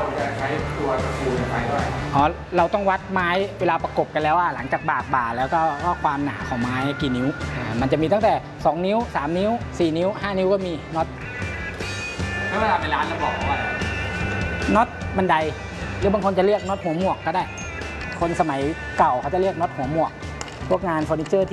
จะใช้ตัวตะปูไปด้วยอ๋อเราต้องวัดไม้เวลาประกบกันแล้วหลังจากบ่าแล้วก็ความหนาของไม้กี่นิ้วมันจะมีตั้งแต่2นิ้ว3นิ้ว4นิ้ว5นิ้วก็มีน็อตแล้วเวลาไปร้านเราบอกว่าน็อตบันไดหรือบางคนจะเรียกน็อตหัวหมวกก็ได้คนสมัยเก่าเขาจะเรียกน็อตหัวหมวกพวกงานเฟอร์นิเจอร์